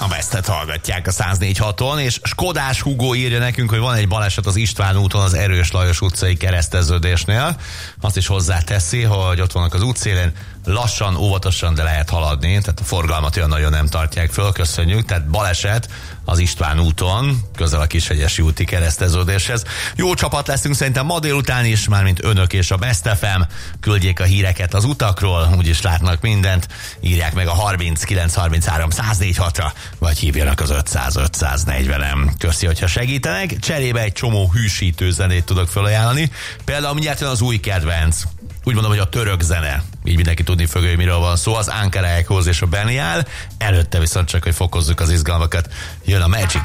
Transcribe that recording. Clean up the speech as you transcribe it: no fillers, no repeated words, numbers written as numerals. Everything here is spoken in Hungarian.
A Bestet hallgatják a 104.6-on, és Skodás Hugo írja nekünk, hogy van egy baleset az István úton az Erős Lajos utcai kereszteződésnél. Azt is hozzáteszi, hogy ott vannak az útszélén, lassan, óvatosan, de lehet haladni, tehát a forgalmat olyan nagyon nem tartják föl, köszönjük. Tehát baleset az István úton, közel a Kishegyesi úti kereszteződéshez. Jó csapat leszünk szerintem ma délután is, mármint önök és a Best FM. Küldjék a híreket az utakról, úgyis látnak mindent. Írják meg a 3933-104.6-ra, vagy hívjanak az 500-540-en. Köszi, hogyha segítenek. Cserébe egy csomó hűsítő zenét tudok felajánlani. Például mindjárt jön az új kedvenc. Úgy mondom, hogy a török zene. Így mindenki tudni fogja, hogy miről van szó. Az Ankara Echoes és a Benial. Előtte viszont csak, hogy fokozzuk az izgalmakat. Jön a Magic.